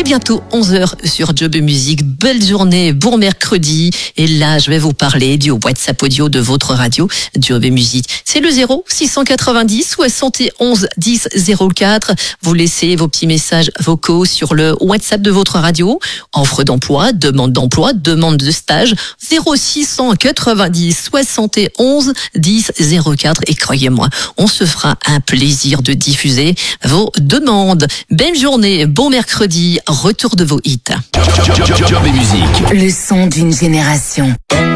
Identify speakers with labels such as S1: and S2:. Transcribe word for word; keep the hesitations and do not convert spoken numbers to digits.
S1: bientôt onze heures sur Job et Musique. Belle journée, bon mercredi. Et là, je vais vous parler du WhatsApp audio de votre radio Job et Musique. C'est le zéro six cent quatre-vingt-dix soixante et onze dix zéro quatre. Vous laissez vos petits messages vocaux sur le WhatsApp de votre radio. Offre d'emploi, demande d'emploi, demande de stage. zéro six cent quatre-vingt-dix soixante et onze dix zéro quatre. Et croyez-moi, on se fera un plaisir de diffuser vos demandes. Belle journée, bon mercredi, retour de vos hits.
S2: Job et Musique.
S3: Le son d'une génération.